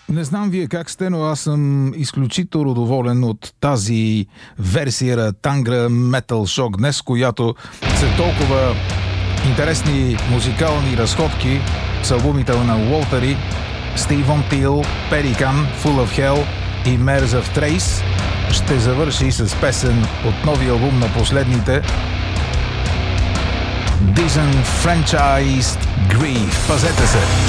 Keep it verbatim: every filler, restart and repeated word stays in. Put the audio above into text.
Не знам вие как сте, но аз съм изключително доволен от тази версия на Tangra Metal Shock днес, която са толкова интересни музикални разходки с албумите на Waltary, Stevon Peel, Pelican, Full of Hell и Mares of Trace. Ще завърши с песен от новия албум на последните Disenfranchised Grief. Пазете се!